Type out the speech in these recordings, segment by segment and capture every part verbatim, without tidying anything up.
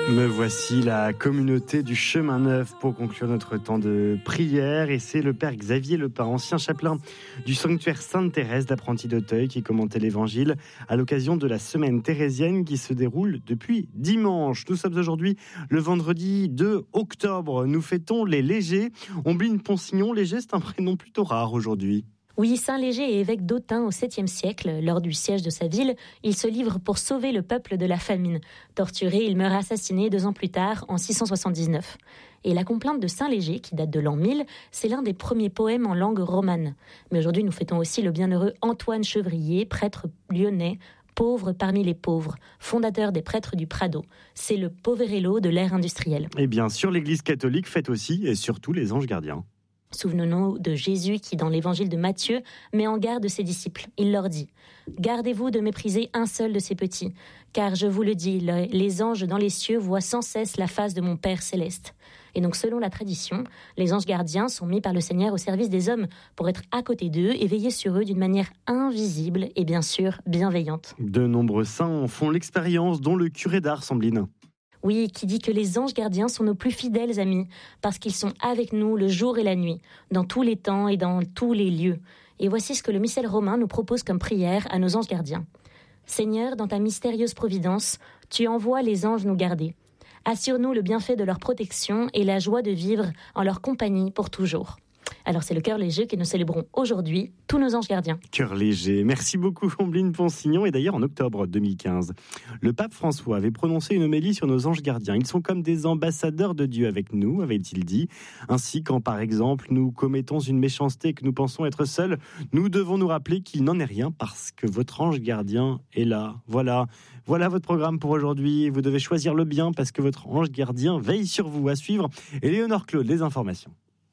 Me voici la communauté du Chemin Neuf pour conclure notre temps de prière. Et c'est le père Xavier Lepin, ancien chapelain du sanctuaire Sainte-Thérèse d'Apprenti d'Auteuil, qui commentait l'évangile à l'occasion de la semaine thérésienne qui se déroule depuis dimanche. Nous sommes aujourd'hui le vendredi deux octobre. Nous fêtons les Légers. Ombline Ponsignon, Léger, c'est un prénom plutôt rare aujourd'hui. Oui, Saint Léger est évêque d'Autun au septième siècle. Lors du siège de sa ville, il se livre pour sauver le peuple de la famine. Torturé, il meurt assassiné deux ans plus tard, en six cent soixante-dix-neuf. Et la complainte de Saint Léger, qui date de l'an mille, c'est l'un des premiers poèmes en langue romane. Mais aujourd'hui, nous fêtons aussi le bienheureux Antoine Chevrier, prêtre lyonnais, pauvre parmi les pauvres, fondateur des prêtres du Prado. C'est le Poverello de l'ère industrielle. Et bien sûr, l'Église catholique fête aussi et surtout les anges gardiens. Souvenons-nous de Jésus qui, dans l'évangile de Matthieu, met en garde ses disciples. Il leur dit « Gardez-vous de mépriser un seul de ces petits, car je vous le dis, les anges dans les cieux voient sans cesse la face de mon Père céleste. » Et donc, selon la tradition, les anges gardiens sont mis par le Seigneur au service des hommes pour être à côté d'eux et veiller sur eux d'une manière invisible et bien sûr bienveillante. De nombreux saints en font l'expérience, dont le curé d'Ars, Ombline. Oui, qui dit que les anges gardiens sont nos plus fidèles amis, parce qu'ils sont avec nous le jour et la nuit, dans tous les temps et dans tous les lieux. Et voici ce que le missel romain nous propose comme prière à nos anges gardiens. Seigneur, dans ta mystérieuse providence, tu envoies les anges nous garder. Assure-nous le bienfait de leur protection et la joie de vivre en leur compagnie pour toujours. Alors c'est le cœur léger que nous célébrons aujourd'hui, tous nos anges gardiens. Cœur léger, merci beaucoup Ombline Ponsignon. Et d'ailleurs en octobre deux mille quinze, le pape François avait prononcé une homélie sur nos anges gardiens. Ils sont comme des ambassadeurs de Dieu avec nous, avait-il dit. Ainsi quand par exemple nous commettons une méchanceté et que nous pensons être seuls, nous devons nous rappeler qu'il n'en est rien parce que votre ange gardien est là. Voilà, voilà votre programme pour aujourd'hui. Vous devez choisir le bien parce que votre ange gardien veille sur vous. À suivre, Éléonore Claude, les informations.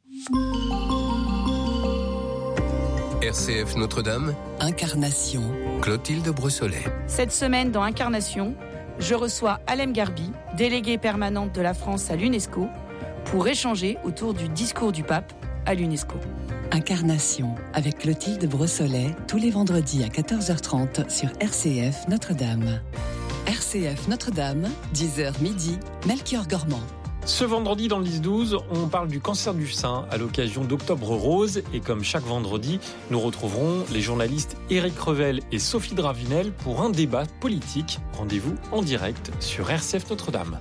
R C F Notre-Dame, Incarnation, Clotilde Brossolet. Cette semaine dans Incarnation, je reçois Alem Garbi, déléguée permanente de la France à l'UNESCO, pour échanger autour du discours du pape à l'UNESCO. Incarnation avec Clotilde Brossolet, tous les vendredis à quatorze heures trente sur R C F Notre-Dame. R C F Notre-Dame, dix heures midi, Melchior Gormand. Ce vendredi dans le dix douze, on parle du cancer du sein à l'occasion d'Octobre Rose. Et comme chaque vendredi, nous retrouverons les journalistes Éric Revel et Sophie Dravinel pour un débat politique. Rendez-vous en direct sur R C F Notre-Dame.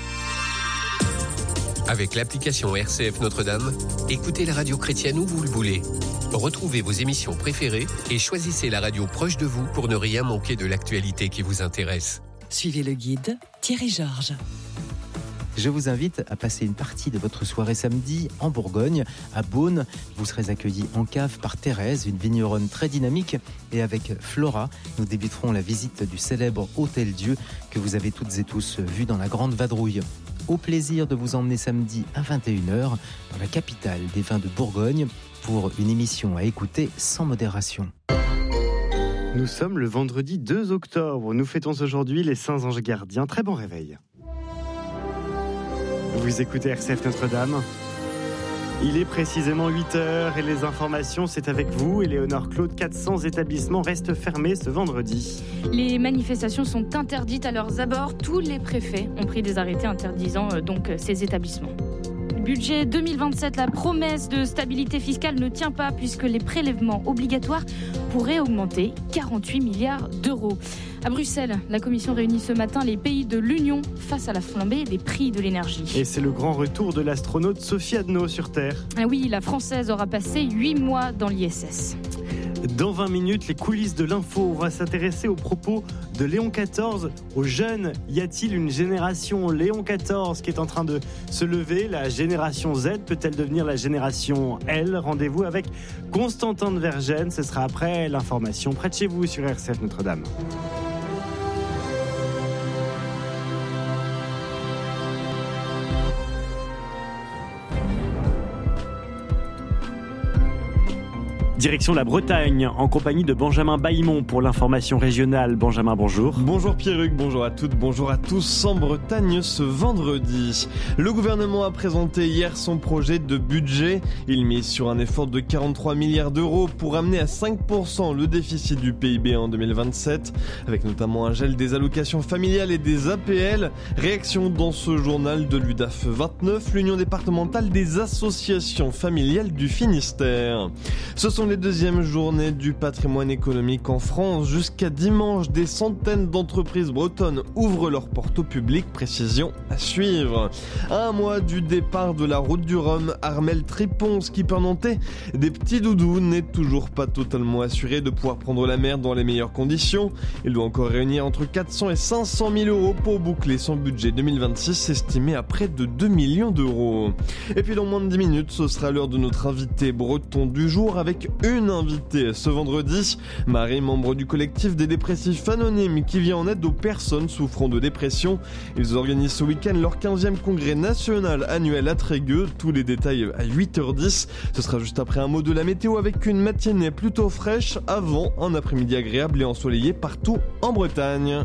Avec l'application R C F Notre-Dame, écoutez la radio chrétienne où vous le voulez. Retrouvez vos émissions préférées et choisissez la radio proche de vous pour ne rien manquer de l'actualité qui vous intéresse. Suivez le guide Thierry Georges. Je vous invite à passer une partie de votre soirée samedi en Bourgogne, à Beaune. Vous serez accueillis en cave par Thérèse, une vigneronne très dynamique. Et avec Flora, nous débuterons la visite du célèbre Hôtel Dieu que vous avez toutes et tous vu dans la Grande Vadrouille. Au plaisir de vous emmener samedi à vingt et une heures dans la capitale des vins de Bourgogne pour une émission à écouter sans modération. Nous sommes le vendredi deux octobre. Nous fêtons aujourd'hui les Saints Anges Gardiens. Très bon réveil. Vous écoutez R C F Notre-Dame. Il est précisément huit heures et les informations, c'est avec vous, Éléonore Claude. quatre cents établissements restent fermés ce vendredi. Les manifestations sont interdites à leurs abords. Tous les préfets ont pris des arrêtés interdisant euh, donc ces établissements. Budget deux mille vingt-sept, la promesse de stabilité fiscale ne tient pas puisque les prélèvements obligatoires pourraient augmenter quarante-huit milliards d'euros. À Bruxelles, la Commission réunit ce matin les pays de l'Union face à la flambée des prix de l'énergie. Et c'est le grand retour de l'astronaute Sophie Adno sur Terre. Ah oui, la Française aura passé huit mois dans l'I S S. Dans vingt minutes, les coulisses de l'info. On va s'intéresser aux propos de Léon quatorze, aux jeunes. Y a-t-il une génération Léon quatorze qui est en train de se lever? La génération Z peut-elle devenir la génération L? Rendez-vous avec Constantin de Vergennes. Ce sera après l'information près de chez vous sur R C F Notre-Dame. Direction la Bretagne, en compagnie de Benjamin Baillimont pour l'information régionale. Benjamin, bonjour. Bonjour Pierruc, bonjour à toutes, bonjour à tous. En Bretagne, ce vendredi, le gouvernement a présenté hier son projet de budget. Il mise sur un effort de quarante-trois milliards d'euros pour amener à cinq pour cent le déficit du P I B en deux mille vingt-sept, avec notamment un gel des allocations familiales et des A P L. Réaction dans ce journal de l'U D A F vingt-neuf, l'Union départementale des associations familiales du Finistère. Ce sont les deuxièmes journées du patrimoine économique en France. Jusqu'à dimanche, des centaines d'entreprises bretonnes ouvrent leurs portes au public. Précision à suivre. À un mois du départ de la route du Rhum, Armel Tripon, skipper nantais des petits doudous, n'est toujours pas totalement assuré de pouvoir prendre la mer dans les meilleures conditions. Il doit encore réunir entre quatre cents et cinq cent mille euros pour boucler son budget deux mille vingt-six, estimé à près de deux millions d'euros. Et puis dans moins de dix minutes, ce sera l'heure de notre invité breton du jour, avec une invitée ce vendredi. Marie, membre du collectif des dépressifs anonymes, qui vient en aide aux personnes souffrant de dépression. Ils organisent ce week-end leur quinzième congrès national annuel à Trégueux. Tous les détails à huit heures dix. Ce sera juste après un mot de la météo, avec une matinée plutôt fraîche avant un après-midi agréable et ensoleillé partout en Bretagne.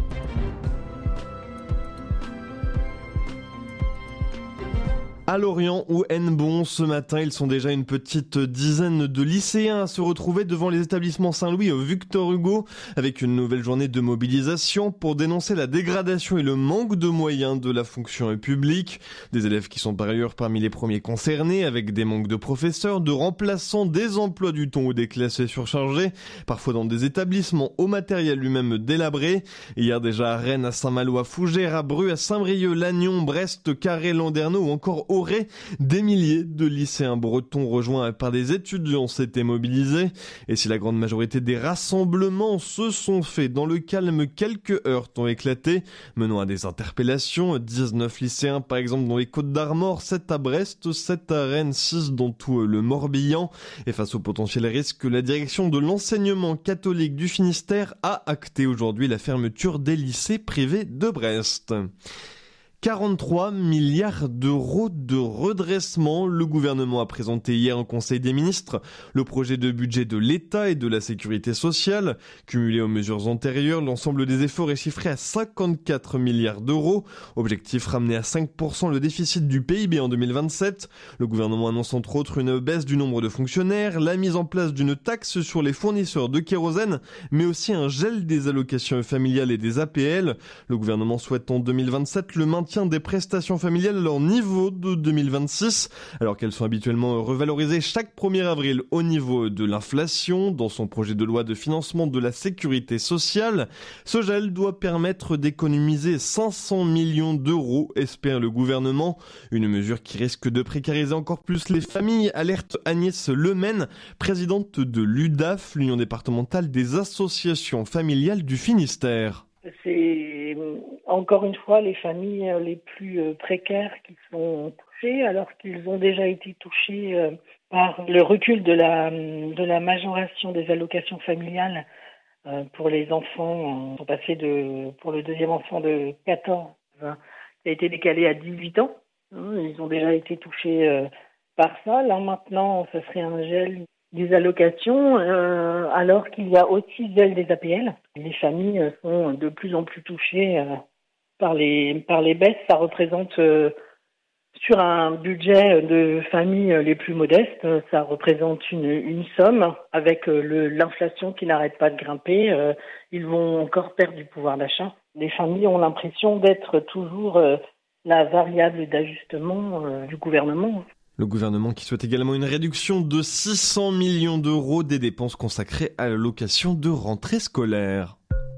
À Lorient ou Hennebont, ce matin, ils sont déjà une petite dizaine de lycéens à se retrouver devant les établissements Saint-Louis au Victor Hugo, avec une nouvelle journée de mobilisation pour dénoncer la dégradation et le manque de moyens de la fonction publique. Des élèves qui sont par ailleurs parmi les premiers concernés, avec des manques de professeurs, de remplaçants, des emplois du temps ou des classes surchargées, parfois dans des établissements au matériel lui-même délabré. Hier déjà à Rennes, à Saint-Malo, à Fougères, à Bru, à Saint-Brieuc, Lannion, Brest, Carré, Landerneau ou encore Auray, des milliers de lycéens bretons rejoints par des étudiants s'étaient mobilisés. Et si la grande majorité des rassemblements se sont faits dans le calme, quelques heurts ont éclaté, menant à des interpellations. dix-neuf lycéens par exemple dans les Côtes-d'Armor, sept à Brest, sept à Rennes, six dans tout le Morbihan. Et face au potentiel risque, la direction de l'enseignement catholique du Finistère a acté aujourd'hui la fermeture des lycées privés de Brest. quarante-trois milliards d'euros de redressement. Le gouvernement a présenté hier en Conseil des ministres le projet de budget de l'État et de la sécurité sociale. Cumulé aux mesures antérieures, l'ensemble des efforts est chiffré à cinquante-quatre milliards d'euros. Objectif, ramener à cinq pour cent le déficit du P I B en deux mille vingt-sept. Le gouvernement annonce entre autres une baisse du nombre de fonctionnaires, la mise en place d'une taxe sur les fournisseurs de kérosène, mais aussi un gel des allocations familiales et des A P L. Le gouvernement souhaite en deux mille vingt-sept le maintien des prestations familiales à leur niveau de deux mille vingt-six, alors qu'elles sont habituellement revalorisées chaque premier avril au niveau de l'inflation. Dans son projet de loi de financement de la sécurité sociale, ce gel doit permettre d'économiser cinq cents millions d'euros, espère le gouvernement. Une mesure qui risque de précariser encore plus les familles, alerte Agnès Lemaine, présidente de l'U D A F, l'Union départementale des associations familiales du Finistère. C'est encore une fois les familles les plus précaires qui sont touchées, alors qu'ils ont déjà été touchés par le recul de la, de la majoration des allocations familiales pour les enfants. Ils sont passés de, pour le deuxième enfant de quatorze, qui a été décalé à dix-huit ans. Ils ont déjà été touchés par ça. Là maintenant, ça serait un gel des allocations, euh, alors qu'il y a aussi gel des A P L. Les familles sont de plus en plus touchées euh, par les par les baisses. Ça représente euh, sur un budget de familles les plus modestes, ça représente une, une somme avec euh, le, l'inflation qui n'arrête pas de grimper. Euh, ils vont encore perdre du pouvoir d'achat. Les familles ont l'impression d'être toujours euh, la variable d'ajustement euh, du gouvernement. Le gouvernement qui souhaite également une réduction de six cents millions d'euros des dépenses consacrées à l'allocation de rentrée scolaire.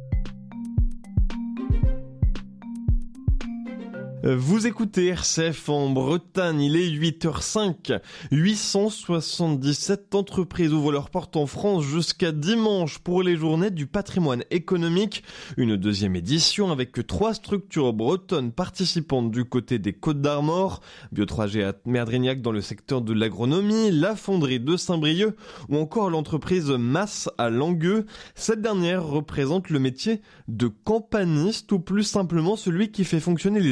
Vous écoutez R C F en Bretagne, il est huit heures cinq. huit cent soixante-dix-sept entreprises ouvrent leurs portes en France jusqu'à dimanche pour les journées du patrimoine économique. Une deuxième édition avec trois structures bretonnes participantes du côté des Côtes-d'Armor. Bio trois G à Merdrignac dans le secteur de l'agronomie, la fonderie de Saint-Brieuc ou encore l'entreprise Masse à Langueux. Cette dernière représente le métier de campaniste ou plus simplement celui qui fait fonctionner les installations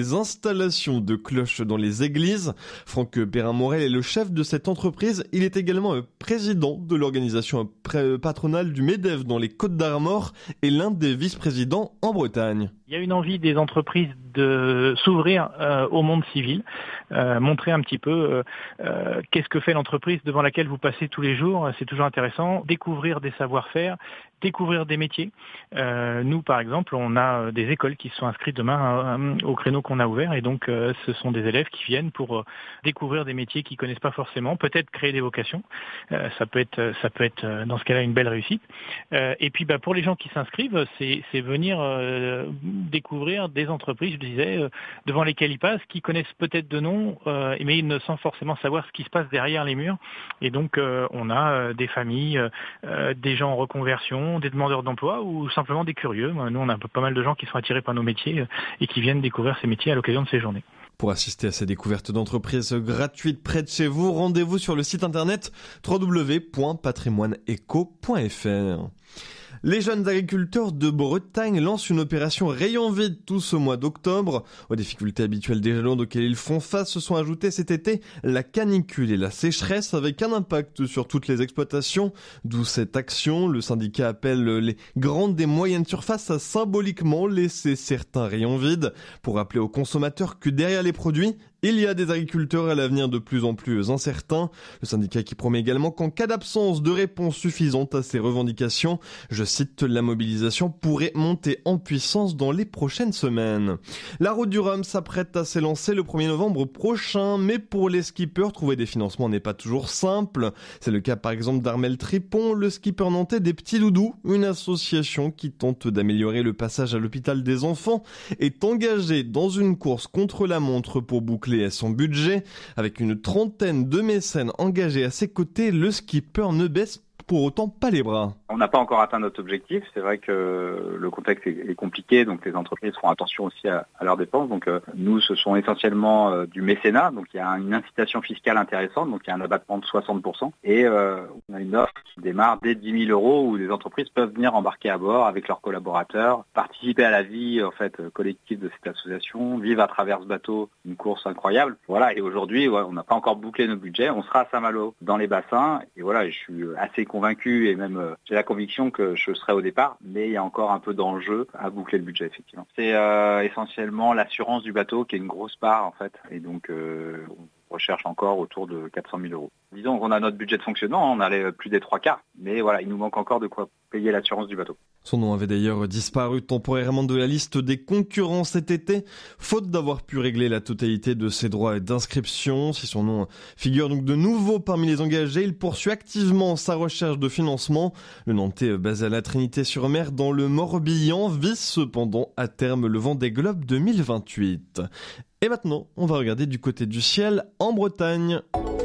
l'installation de cloches dans les églises. Franck Perrin-Morel est le chef de cette entreprise. Il est également président de l'organisation patronale du MEDEF dans les Côtes-d'Armor et l'un des vice-présidents en Bretagne. Il y a une envie des entreprises de s'ouvrir euh, au monde civil, euh, montrer un petit peu euh, euh, qu'est-ce que fait l'entreprise devant laquelle vous passez tous les jours. C'est toujours intéressant. Découvrir des savoir-faire, découvrir des métiers. Euh, nous, par exemple, on a des écoles qui se sont inscrites demain euh, au créneau qu'on a ouvert, et donc euh, ce sont des élèves qui viennent pour euh, découvrir des métiers qu'ils connaissent pas forcément, peut-être créer des vocations. Euh, ça peut être, ça peut être euh, dans ce cas-là une belle réussite. Euh, et puis, bah, pour les gens qui s'inscrivent, c'est, c'est venir euh, découvrir des entreprises, je disais, euh, devant lesquelles ils passent, qui connaissent peut-être de nom, euh, mais ils ne sans forcément savoir ce qui se passe derrière les murs. Et donc, euh, on a euh, des familles, euh, des gens en reconversion, des demandeurs d'emploi ou simplement des curieux. Nous, on a pas mal de gens qui sont attirés par nos métiers euh, et qui viennent découvrir ces métiers à l'occasion de ces journées. Pour assister à ces découvertes d'entreprises gratuites près de chez vous, rendez-vous sur le site internet w w w point patrimoine éco point f r. Les jeunes agriculteurs de Bretagne lancent une opération rayon vide tout ce mois d'octobre. Aux difficultés habituelles des jalons auxquelles ils font face se sont ajoutées cet été la canicule et la sécheresse avec un impact sur toutes les exploitations. D'où cette action. Le syndicat appelle les grandes et moyennes surfaces à symboliquement laisser certains rayons vides pour rappeler aux consommateurs que derrière les produits, il y a des agriculteurs à l'avenir de plus en plus incertains. Le syndicat qui promet également qu'en cas d'absence de réponse suffisante à ces revendications, je cite, la mobilisation pourrait monter en puissance dans les prochaines semaines. La route du Rhum s'apprête à s'élancer le premier novembre prochain, mais pour les skippers, trouver des financements n'est pas toujours simple. C'est le cas par exemple d'Armel Tripon, le skipper nantais des Petits Doudous, une association qui tente d'améliorer le passage à l'hôpital des enfants, est engagée dans une course contre la montre pour boucler à son budget. Avec une trentaine de mécènes engagés à ses côtés, le skipper ne baisse pour autant pas les bras. On n'a pas encore atteint notre objectif. C'est vrai que le contexte est compliqué, donc les entreprises font attention aussi à, à leurs dépenses. Donc euh, nous, ce sont essentiellement euh, du mécénat. Donc il y a une incitation fiscale intéressante. Donc il y a un abattement de soixante pour cent. Et euh, on a une offre qui démarre dès dix mille euros où les entreprises peuvent venir embarquer à bord avec leurs collaborateurs, participer à la vie en fait collective de cette association, vivre à travers ce bateau une course incroyable. Voilà. Et aujourd'hui, ouais, on n'a pas encore bouclé nos budgets. On sera à Saint-Malo dans les bassins. Et voilà, je suis assez convaincu et même euh, j'ai la conviction que je serai au départ, mais il y a encore un peu d'enjeu à boucler le budget effectivement. C'est euh, essentiellement l'assurance du bateau qui est une grosse part en fait, et donc euh, on recherche encore autour de quatre cent mille euros. Disons qu'on a notre budget de fonctionnement, on a plus des trois quarts, mais voilà, il nous manque encore de quoi payer l'assurance du bateau. Son nom avait d'ailleurs disparu temporairement de la liste des concurrents cet été, faute d'avoir pu régler la totalité de ses droits d'inscription. Si son nom figure donc de nouveau parmi les engagés, il poursuit activement sa recherche de financement. Le Nantais, basé à la Trinité-sur-Mer dans le Morbihan, vise cependant à terme le Vendée Globe deux mille vingt-huit. Et maintenant, on va regarder du côté du ciel en Bretagne.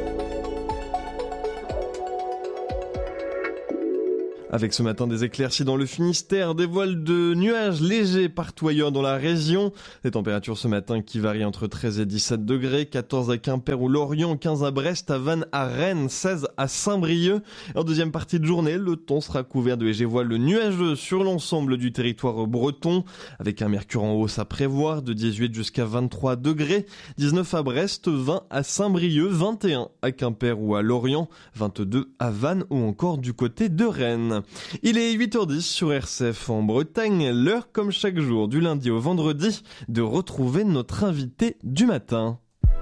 Avec ce matin des éclaircies dans le Finistère, des voiles de nuages légers partout ailleurs dans la région. Les températures ce matin qui varient entre treize et dix-sept degrés, quatorze à Quimper ou Lorient, quinze à Brest, à Vannes, à Rennes, seize à Saint-Brieuc. En deuxième partie de journée, le temps sera couvert de légers voiles nuageux sur l'ensemble du territoire breton, avec un mercure en hausse à prévoir de dix-huit jusqu'à vingt-trois degrés, dix-neuf à Brest, vingt à Saint-Brieuc, vingt et un à Quimper ou à Lorient, vingt-deux à Vannes ou encore du côté de Rennes. Il est huit heures dix sur R C F en Bretagne, l'heure comme chaque jour du lundi au vendredi de retrouver notre invité du matin.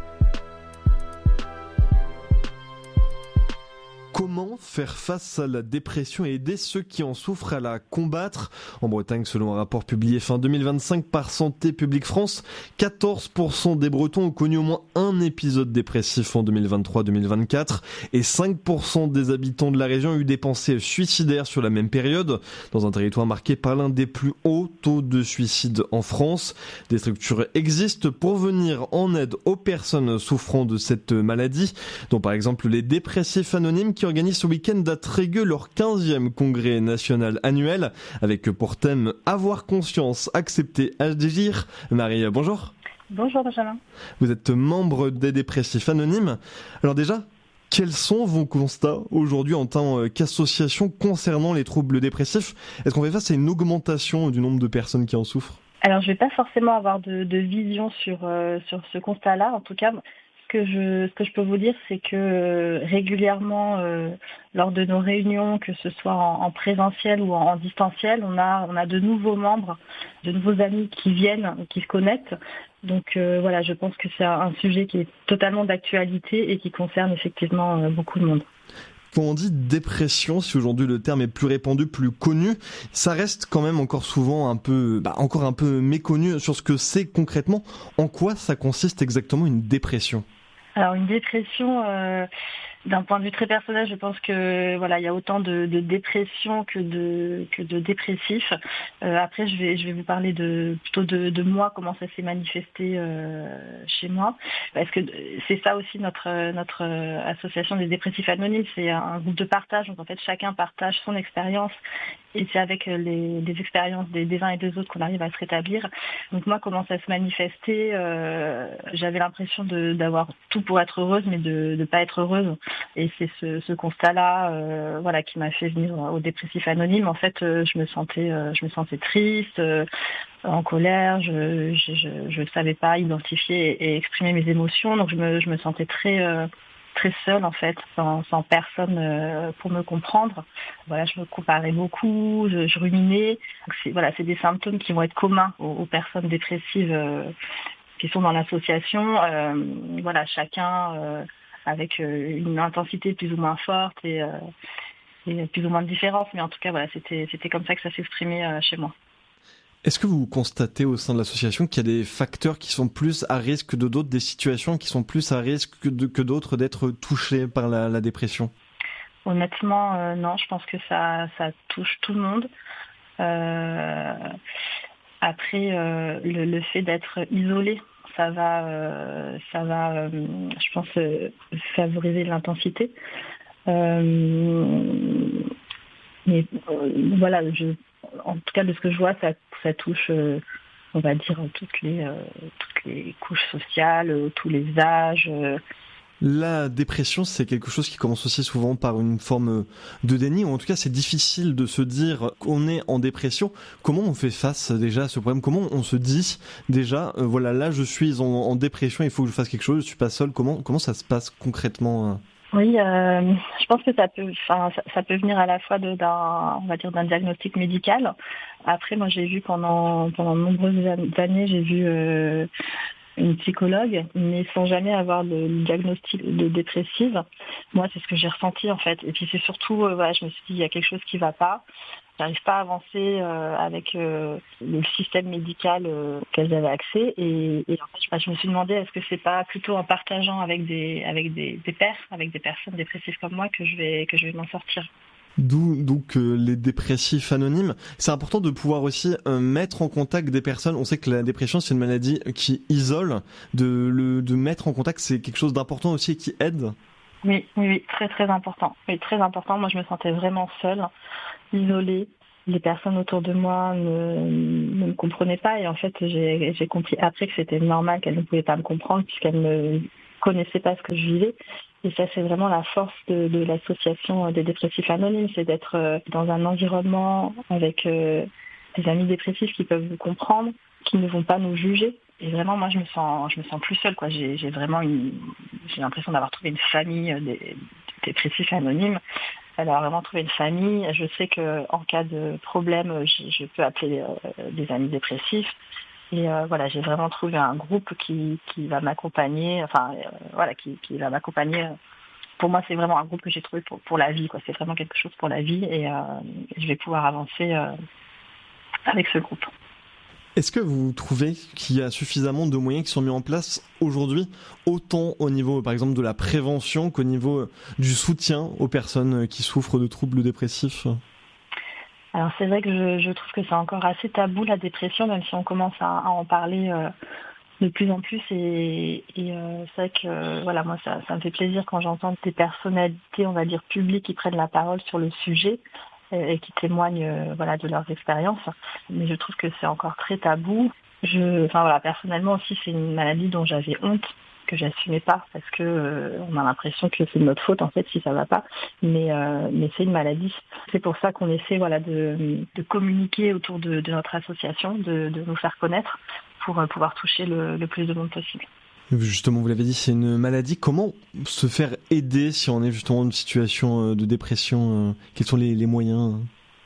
Comment faire face à la dépression et aider ceux qui en souffrent à la combattre ? En Bretagne, selon un rapport publié fin deux mille vingt-cinq par Santé publique France, quatorze pour cent des Bretons ont connu au moins un épisode dépressif en deux mille vingt-trois deux mille vingt-quatre et cinq pour cent des habitants de la région ont eu des pensées suicidaires sur la même période, dans un territoire marqué par l'un des plus hauts taux de suicide en France. Des structures existent pour venir en aide aux personnes souffrant de cette maladie, dont par exemple les dépressifs anonymes qui organise ce week-end à Trégueux leur quinzième congrès national annuel avec pour thème « Avoir conscience, accepter, agir ». Marie, bonjour. Bonjour Benjamin. Vous êtes membre des dépressifs anonymes. Alors déjà, quels sont vos constats aujourd'hui en tant qu'association concernant les troubles dépressifs ? Est-ce qu'on fait face à une augmentation du nombre de personnes qui en souffrent ? Alors, je vais pas forcément avoir de, de vision sur, euh, sur ce constat-là. En tout cas, ce que je, ce que je peux vous dire, c'est que euh, régulièrement, euh, lors de nos réunions, que ce soit en, en présentiel ou en, en distanciel, on a, on a de nouveaux membres, de nouveaux amis qui viennent, qui se connectent. Donc euh, voilà, je pense que c'est un sujet qui est totalement d'actualité et qui concerne effectivement euh, beaucoup de monde. Quand on dit dépression, si aujourd'hui le terme est plus répandu, plus connu, ça reste quand même encore souvent un peu, bah, encore un peu méconnu sur ce que c'est concrètement. En quoi ça consiste exactement une dépression ? Alors une dépression, euh, d'un point de vue très personnel, je pense que voilà, il y a autant de, de dépression que de que de dépressifs. Euh, après, je vais je vais vous parler de plutôt de, de moi, comment ça s'est manifesté euh, chez moi, parce que c'est ça aussi notre notre association des dépressifs anonymes, c'est un groupe de partage. Donc en fait, chacun partage son expérience et c'est avec les, les expériences des, des uns et des autres qu'on arrive à se rétablir. Donc moi, comment ça se manifestait, euh, j'avais l'impression de, d'avoir tout pour être heureuse, mais de ne pas être heureuse. Et c'est ce, ce constat-là, euh, voilà, qui m'a fait venir au dépressif anonyme. En fait, euh, je me sentais, euh, je me sentais triste, euh, en colère. Je, je, je, je savais pas identifier et, et exprimer mes émotions, donc je me, je me sentais très euh, très seule en fait, sans, sans personne euh, pour me comprendre. Voilà, je me comparais beaucoup, je, je ruminais. Donc c'est, voilà, c'est des symptômes qui vont être communs aux, aux personnes dépressives euh, qui sont dans l'association. Euh, voilà, chacun euh, avec euh, une intensité plus ou moins forte et, euh, et plus ou moins de différence, mais en tout cas, voilà, c'était c'était comme ça que ça s'exprimait euh, chez moi. Est-ce que vous constatez au sein de l'association qu'il y a des facteurs qui sont plus à risque que d'autres, des situations qui sont plus à risque que, de, que d'autres d'être touchées par la, la dépression ? Honnêtement, euh, non, je pense que ça, ça touche tout le monde. Euh, après, euh, le, le fait d'être isolé, ça va, euh, ça va, euh, je pense, euh, favoriser l'intensité. Euh, mais euh, voilà, je, en tout cas de ce que je vois, ça, ça touche, euh, on va dire, toutes les, euh, toutes les couches sociales, euh, tous les âges. Euh. La dépression, c'est quelque chose qui commence aussi souvent par une forme de déni, ou en tout cas c'est difficile de se dire qu'on est en dépression. Comment on fait face déjà à ce problème ? Comment on se dit déjà, euh, voilà, là je suis en, en dépression, il faut que je fasse quelque chose, je suis pas seul. Comment, comment ça se passe concrètement ? euh Oui, euh, je pense que ça peut, enfin, ça, ça peut venir à la fois de, d'un, on va dire, d'un diagnostic médical. Après, moi, j'ai vu pendant pendant de nombreuses années, j'ai vu euh, une psychologue, mais sans jamais avoir le diagnostic de dépressive. Moi, c'est ce que j'ai ressenti en fait. Et puis c'est surtout, euh, voilà, je me suis dit, il y a quelque chose qui va pas. J'arrive pas à avancer euh, avec euh, le système médical euh, auquel j'avais accès. Et, et en fait, je me suis demandé, est-ce que c'est pas plutôt en partageant avec des avec des, des pairs, avec des personnes dépressives comme moi, que je vais que je vais m'en sortir. D'où donc euh, les dépressifs anonymes. C'est important de pouvoir aussi euh, mettre en contact des personnes. On sait que la dépression, c'est une maladie qui isole. De, le, de mettre en contact, c'est quelque chose d'important aussi et qui aide. Oui, oui, oui, très très important. Oui, très important. Moi, je me sentais vraiment seule, isolée. Les personnes autour de moi ne, ne me comprenaient pas. Et en fait, j'ai, j'ai compris après que c'était normal qu'elles ne pouvaient pas me comprendre puisqu'elles ne connaissaient pas ce que je vivais. Et ça, c'est vraiment la force de, de l'association des dépressifs anonymes, c'est d'être dans un environnement avec euh, des amis dépressifs qui peuvent vous comprendre, qui ne vont pas nous juger. Et vraiment, moi, je me sens, je me sens plus seule, quoi. J'ai, j'ai vraiment une, j'ai l'impression d'avoir trouvé une famille des, des dépressifs anonymes. Alors vraiment trouvé une famille. Je sais que en cas de problème, je, je peux appeler euh, des amis dépressifs. Et euh, voilà, j'ai vraiment trouvé un groupe qui, qui va m'accompagner, enfin euh, voilà, qui, qui va m'accompagner. Pour moi, c'est vraiment un groupe que j'ai trouvé pour, pour la vie, quoi. C'est vraiment quelque chose pour la vie et euh, je vais pouvoir avancer euh, avec ce groupe. Est-ce que vous trouvez qu'il y a suffisamment de moyens qui sont mis en place aujourd'hui, autant au niveau, par exemple, de la prévention qu'au niveau du soutien aux personnes qui souffrent de troubles dépressifs ? Alors c'est vrai que je, je trouve que c'est encore assez tabou la dépression, même si on commence à, à en parler euh, de plus en plus. Et, et euh, c'est vrai que euh, voilà, moi ça, ça me fait plaisir quand j'entends des personnalités, on va dire publiques, qui prennent la parole sur le sujet et, et qui témoignent euh, voilà de leurs expériences. Mais je trouve que c'est encore très tabou. Je, enfin voilà, personnellement aussi c'est une maladie dont j'avais honte. que j'assumais pas parce que euh, on a l'impression que c'est de notre faute en fait si ça va pas, mais euh, mais c'est une maladie. C'est pour ça qu'on essaie voilà de, de communiquer autour de, de notre association, de, de nous faire connaître pour euh, pouvoir toucher le, le plus de monde possible. Justement, vous l'avez dit, c'est une maladie. Comment se faire aider si on est justement dans une situation de dépression? Quels sont les, les moyens?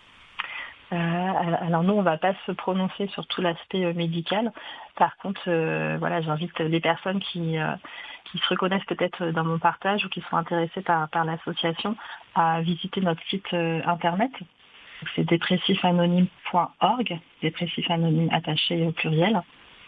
Euh, alors nous, on va pas se prononcer sur tout l'aspect euh, médical. Par contre, euh, voilà, j'invite les personnes qui euh, qui se reconnaissent peut-être dans mon partage ou qui sont intéressées par par l'association à visiter notre site euh, internet. Donc, c'est dépressif anonyme point org, dépressif anonyme attaché au pluriel,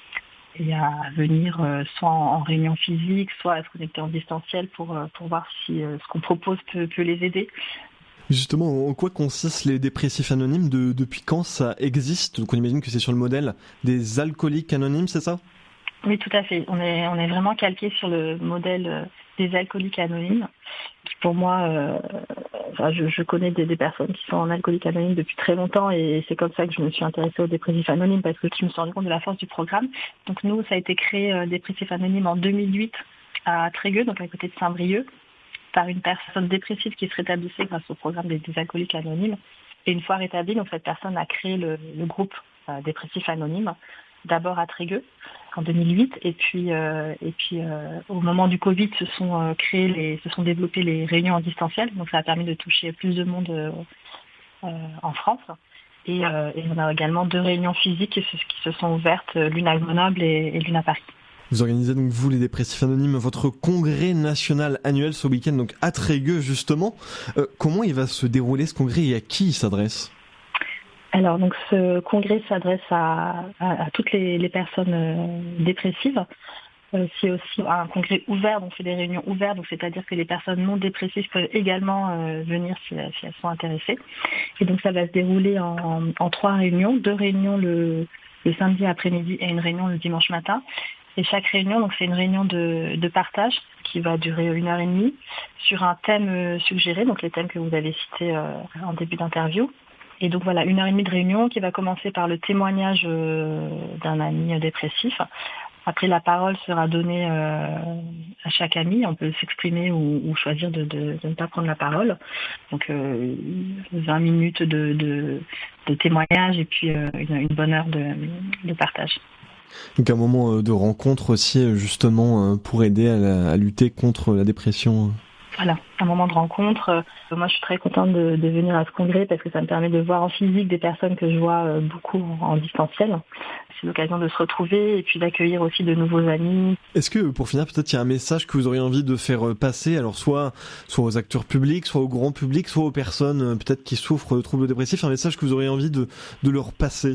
et à venir euh, soit en, en réunion physique, soit à se connecter en distanciel pour euh, pour voir si euh, ce qu'on propose peut peut les aider. Justement, en quoi consistent les dépressifs anonymes? de, Depuis quand ça existe? Donc on imagine que c'est sur le modèle des alcooliques anonymes, c'est ça? Oui, tout à fait. On est, on est vraiment calqué sur le modèle des alcooliques anonymes. Qui pour moi, euh, enfin, je, je connais des, des personnes qui sont en alcooliques anonymes depuis très longtemps et c'est comme ça que je me suis intéressée aux dépressifs anonymes parce que je me suis rendu compte de la force du programme. Donc nous, ça a été créé euh, dépressifs anonymes en deux mille huit à Trégueux, donc à côté de Saint-Brieuc, par une personne dépressive qui se rétablissait grâce au programme des, des alcooliques anonymes. Et une fois rétablie, donc cette personne a créé le, le groupe euh, dépressif anonyme, d'abord à Trégueux en deux mille huit, et puis euh, et puis euh, au moment du Covid, se sont euh, créés les, se sont développées les réunions en distanciel. Donc ça a permis de toucher plus de monde euh, euh, en France. Et, euh, et on a également deux réunions physiques qui se, qui se sont ouvertes, l'une à Grenoble et, et l'une à Paris. Vous organisez donc, vous, les dépressifs anonymes, votre congrès national annuel ce week-end, donc à Trégueux, justement. Euh, comment il va se dérouler, ce congrès, et à qui il s'adresse? Alors, donc, ce congrès s'adresse à, à, à toutes les, les personnes euh, dépressives. Euh, c'est aussi un congrès ouvert, donc c'est des réunions ouvertes, donc c'est-à-dire que les personnes non dépressives peuvent également euh, venir si, si elles sont intéressées. Et donc, ça va se dérouler en, en, en trois réunions, deux réunions le, le samedi après-midi et une réunion le dimanche matin. Et chaque réunion, donc c'est une réunion de, de partage qui va durer une heure et demie sur un thème suggéré, donc les thèmes que vous avez cités euh, en début d'interview. Et donc voilà, une heure et demie de réunion qui va commencer par le témoignage euh, d'un ami dépressif. Après, la parole sera donnée euh, à chaque ami. On peut s'exprimer ou, ou choisir de, de, de ne pas prendre la parole. Donc euh, vingt minutes de, de, de témoignage et puis euh, une, une bonne heure de, de partage. Donc un moment de rencontre aussi, justement, pour aider à, la, à lutter contre la dépression. Voilà, un moment de rencontre. Moi, je suis très contente de, de venir à ce congrès parce que ça me permet de voir en physique des personnes que je vois beaucoup en distanciel. C'est l'occasion de se retrouver et puis d'accueillir aussi de nouveaux amis. Est-ce que, pour finir, peut-être il y a un message que vous auriez envie de faire passer, alors soit, soit aux acteurs publics, soit au grand public, soit aux personnes peut-être qui souffrent de troubles dépressifs, un message que vous auriez envie de, de leur passer?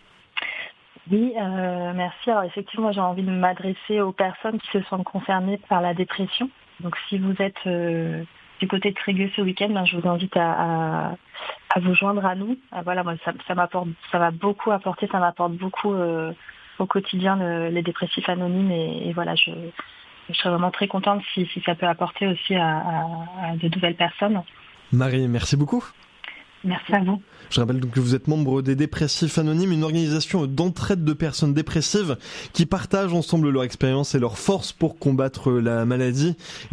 Oui, euh, merci. Alors effectivement, j'ai envie de m'adresser aux personnes qui se sentent concernées par la dépression. Donc si vous êtes euh, du côté de Trégueux ce week-end, ben, je vous invite à, à, à vous joindre à nous. Euh, voilà, moi ça, ça m'apporte, ça m'a beaucoup apporté, ça m'apporte beaucoup euh, au quotidien le, les dépressifs anonymes et, et voilà, je, je serais vraiment très contente si, si ça peut apporter aussi à, à, à de nouvelles personnes. Marie, merci beaucoup. Merci à vous. Je rappelle donc que vous êtes membre des Dépressifs Anonymes, une organisation d'entraide de personnes dépressives qui partagent ensemble leur expérience et leur force pour combattre la maladie.